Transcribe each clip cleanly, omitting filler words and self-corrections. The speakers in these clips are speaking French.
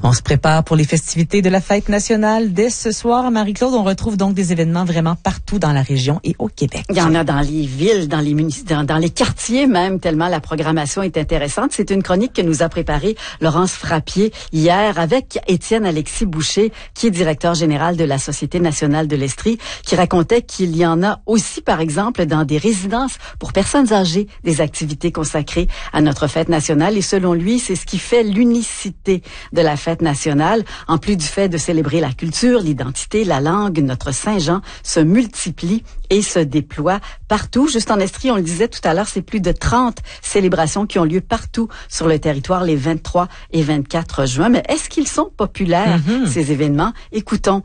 On se prépare pour les festivités de la fête nationale dès ce soir. Marie-Claude, on retrouve donc des événements vraiment partout dans la région et au Québec. Il y en a dans les villes, dans les quartiers même, tellement la programmation est intéressante. C'est une chronique que nous a préparée Laurence Frappier hier avec Étienne Alexis Boucher, qui est directeur général de la Société nationale de l'Estrie, qui racontait qu'il y en a aussi, par exemple, dans des résidences pour personnes âgées, des activités consacrées à notre fête nationale. Et selon lui, c'est ce qui fait l'unicité de la fête nationale. En plus du fait de célébrer la culture, l'identité, la langue, notre Saint-Jean se multiplie et se déploie partout. Juste en Estrie, on le disait tout à l'heure, c'est plus de 30 célébrations qui ont lieu partout sur le territoire les 23 et 24 juin. Mais est-ce qu'ils sont populaires, ces événements? Écoutons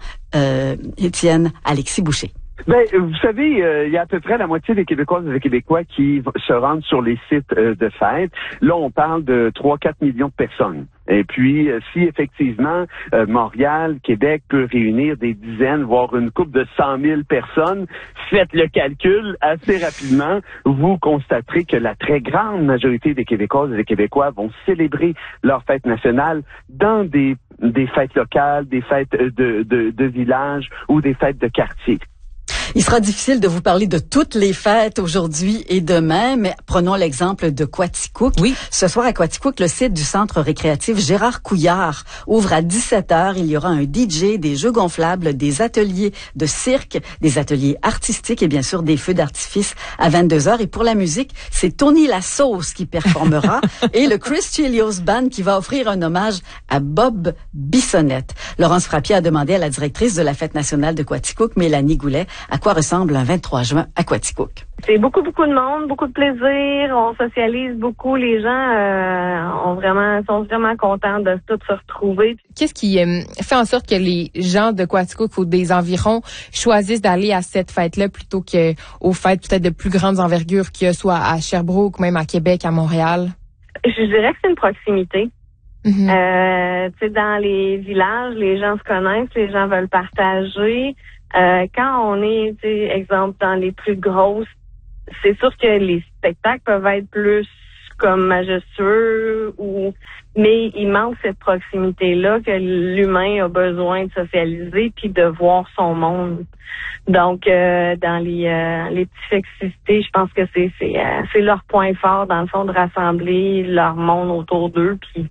Étienne Alexis Boucher. Ben, vous savez, il y a à peu près la moitié des Québécoises et des Québécois qui se rendent sur les sites de fête. Là, on parle de 3-4 millions de personnes. Et puis, si effectivement, Montréal, Québec peut réunir des dizaines, voire une couple de 100 000 personnes, faites le calcul assez rapidement, vous constaterez que la très grande majorité des Québécoises et des Québécois vont célébrer leur fête nationale dans des fêtes locales, des fêtes de village ou des fêtes de quartier. Il sera difficile de vous parler de toutes les fêtes aujourd'hui et demain, mais prenons l'exemple de Quaticook. Oui. Ce soir à Quaticook, le site du centre récréatif Gérard Couillard ouvre à 17h. Il y aura un DJ, des jeux gonflables, des ateliers de cirque, des ateliers artistiques et bien sûr des feux d'artifice à 22h. Et pour la musique, c'est Tony La Sauce qui performera et le Chris Chilios Band qui va offrir un hommage à Bob Bissonnette. Laurence Frappier a demandé à la directrice de la Fête nationale de Quaticook, Mélanie Goulet, à quoi ressemble un 23 juin à Quaticook. C'est beaucoup de monde, beaucoup de plaisir, on socialise beaucoup, les gens sont vraiment contents de tous se retrouver. Qu'est-ce qui fait en sorte que les gens de Quaticook ou des environs choisissent d'aller à cette fête-là plutôt qu'aux fêtes peut-être de plus grandes envergures qu'il y a soit à Sherbrooke, même à Québec, à Montréal? Je dirais que c'est une proximité. Tu sais, dans les villages, les gens se connaissent, les gens veulent partager. Quand on est, tu sais, exemple, dans les plus grosses, c'est sûr que les spectacles peuvent être plus comme majestueux mais il manque cette proximité-là que l'humain a besoin de socialiser puis de voir son monde. Donc, dans les petites festivités, je pense que c'est leur point fort, dans le fond, de rassembler leur monde autour d'eux puis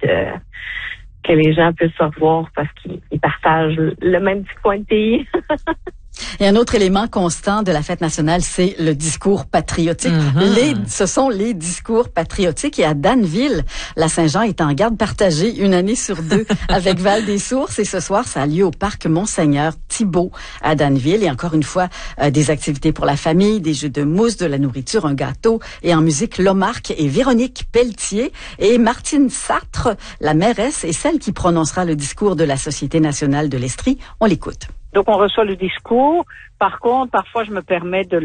que les gens puissent se revoir parce qu'ils partagent le même petit coin de pays. Et un autre élément constant de la fête nationale, c'est le discours patriotique. Ce sont les discours patriotiques. Et à Danville, la Saint-Jean est en garde partagée une année sur deux avec Val-des-Sources. Et ce soir, ça a lieu au parc Monseigneur Thibault à Danville. Et encore une fois, des activités pour la famille, des jeux de mousse, de la nourriture, un gâteau. Et en musique, Lomarque et Véronique Pelletier. Et Martine Sartre, la mairesse, est celle qui prononcera le discours de la Société nationale de l'Estrie. On l'écoute. Donc on reçoit le discours. Par contre, parfois je me permets de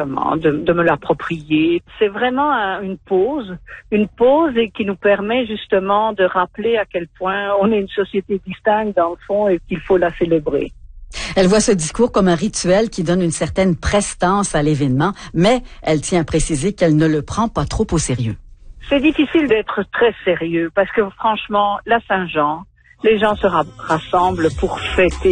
me l'approprier. C'est vraiment une pause et qui nous permet justement de rappeler à quel point on est une société distincte dans le fond et qu'il faut la célébrer. Elle voit ce discours comme un rituel qui donne une certaine prestance à l'événement, mais elle tient à préciser qu'elle ne le prend pas trop au sérieux. C'est difficile d'être très sérieux parce que franchement, la Saint-Jean, les gens se rassemblent pour fêter